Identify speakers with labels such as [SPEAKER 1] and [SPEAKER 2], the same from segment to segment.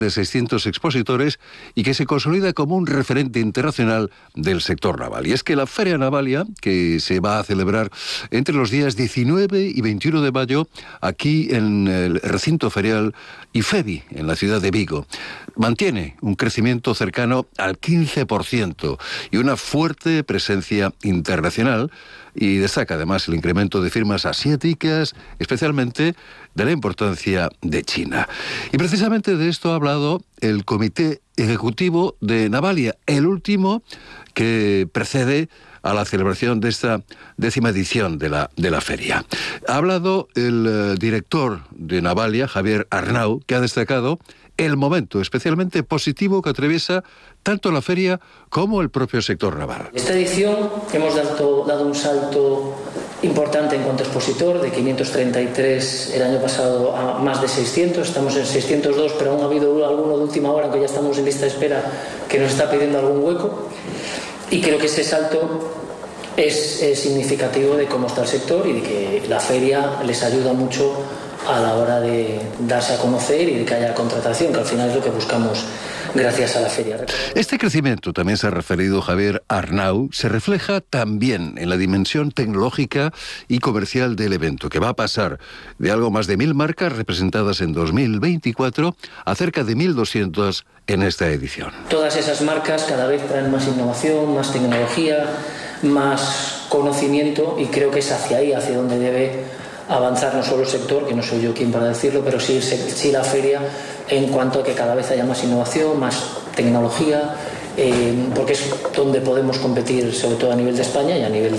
[SPEAKER 1] de 600 expositores y que se consolida como un referente internacional del sector naval. Y es que la Feria Navalia, que se va a celebrar entre los días 19 y 21 de mayo, aquí en el recinto ferial IFEBI, en la ciudad de Vigo, mantiene un crecimiento cercano al 15% y una fuerte presencia internacional, y destaca además el incremento de firmas asiáticas, especialmente de la importancia de China. Y precisamente de esto ha hablado el Comité Ejecutivo de Navalia, el último que precede a la celebración de esta 10ª edición de la feria. Ha hablado el director de Navalia, Javier Arnau, que ha destacado el momento especialmente positivo que atraviesa tanto la feria como el propio sector naval.
[SPEAKER 2] Esta edición hemos dado un salto importante en cuanto a expositor, de 533 el año pasado a más de 600, estamos en 602, pero aún ha habido alguno de última hora, que ya estamos en lista de espera, que nos está pidiendo algún hueco, y creo que ese salto es significativo de cómo está el sector y de que la feria les ayuda mucho a la hora de darse a conocer y de que haya contratación, que al final es lo que buscamos gracias a la feria.
[SPEAKER 1] Este crecimiento, también se ha referido Javier Arnau, se refleja también en la dimensión tecnológica y comercial del evento, que va a pasar de algo más de 1.000 marcas representadas en 2024 a cerca de 1.200 en esta edición.
[SPEAKER 2] Todas esas marcas cada vez traen más innovación, más tecnología, más conocimiento, y creo que es hacia ahí, hacia donde debe avanzar no solo el sector, que no soy yo quien para decirlo, pero sí la feria, en cuanto a que cada vez haya más innovación, más tecnología, porque es donde podemos competir, sobre todo a nivel de España y a nivel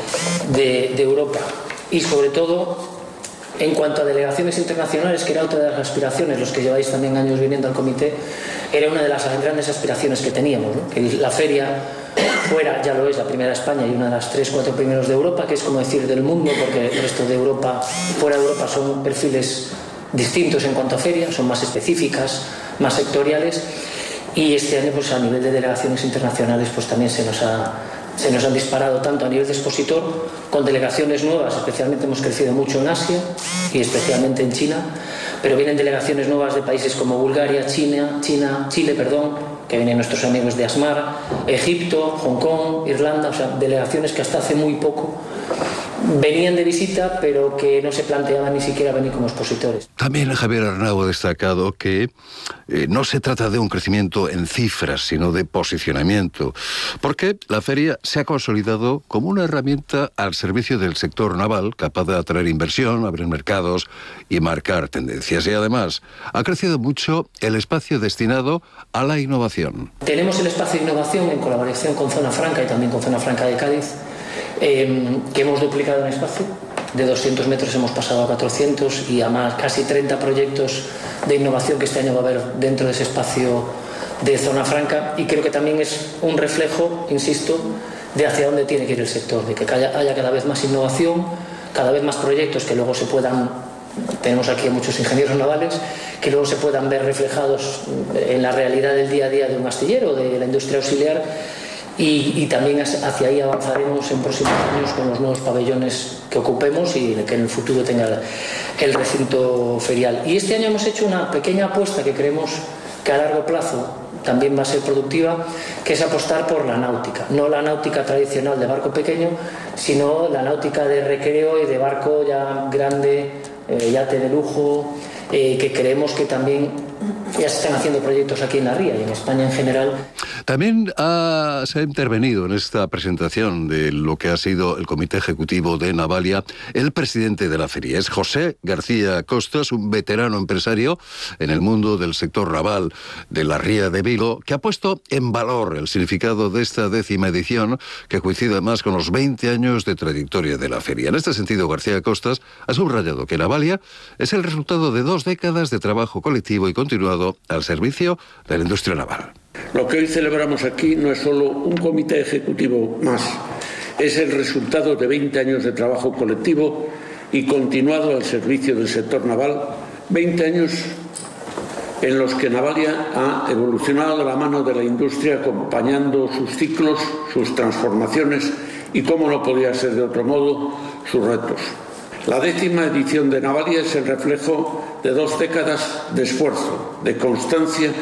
[SPEAKER 2] de Europa. Y sobre todo, en cuanto a delegaciones internacionales, que era otra de las aspiraciones, los que lleváis también años viniendo al comité, era una de las grandes aspiraciones que teníamos, ¿no? Que la feria fuera, ya lo es, la primera de España y una de las 3-4 primeros de Europa, que es como decir del mundo, porque el resto de Europa, fuera de Europa, son perfiles distintos en cuanto a feria, son más específicas, más sectoriales, y este año pues a nivel de delegaciones internacionales pues también se nos han disparado tanto a nivel de expositor, con delegaciones nuevas, especialmente hemos crecido mucho en Asia y especialmente en China, pero vienen delegaciones nuevas de países como Bulgaria, Chile, que vienen nuestros amigos de ASMAR, Egipto, Hong Kong, Irlanda, o sea, delegaciones que hasta hace muy poco venían de visita, pero que no se planteaban ni siquiera venir como expositores.
[SPEAKER 1] También Javier Arnau ha destacado que no se trata de un crecimiento en cifras, sino de posicionamiento, porque la feria se ha consolidado como una herramienta al servicio del sector naval, capaz de atraer inversión, abrir mercados y marcar tendencias. Y además, ha crecido mucho el espacio destinado a la innovación.
[SPEAKER 2] Tenemos el espacio de innovación en colaboración con Zona Franca y también con Zona Franca de Cádiz, que hemos duplicado en espacio. De 200 metros hemos pasado a 400 y a más, casi 30 proyectos de innovación que este año va a haber dentro de ese espacio de Zona Franca, y creo que también es un reflejo, insisto, de hacia dónde tiene que ir el sector, de que haya cada vez más innovación, cada vez más proyectos que luego se puedan, tenemos aquí a muchos ingenieros navales, que luego se puedan ver reflejados en la realidad del día a día de un astillero, de la industria auxiliar. Y también hacia ahí avanzaremos en próximos años con los nuevos pabellones que ocupemos y que en el futuro tenga el recinto ferial. Y este año hemos hecho una pequeña apuesta que creemos que a largo plazo también va a ser productiva, que es apostar por la náutica. No la náutica tradicional de barco pequeño, sino la náutica de recreo y de barco ya grande, yate de lujo, que creemos que también ya se están haciendo proyectos aquí en la ría y en España en general.
[SPEAKER 1] También se ha intervenido en esta presentación de lo que ha sido el Comité Ejecutivo de Navalia el presidente de la feria. Es José García Costas, un veterano empresario en el mundo del sector naval de la ría de Vigo, que ha puesto en valor el significado de esta 10ª edición, que coincide además con los 20 años de trayectoria de la feria. En este sentido, García Costas ha subrayado que Navalia es el resultado de 2 décadas de trabajo colectivo y continuado al servicio de la industria naval.
[SPEAKER 3] Lo que hoy celebramos aquí no es solo un comité ejecutivo más, es el resultado de 20 años de trabajo colectivo y continuado al servicio del sector naval, 20 años en los que Navalia ha evolucionado de la mano de la industria, acompañando sus ciclos, sus transformaciones y, como no podía ser de otro modo, sus retos. La 10ª edición de Navalia es el reflejo de 2 décadas de esfuerzo, de constancia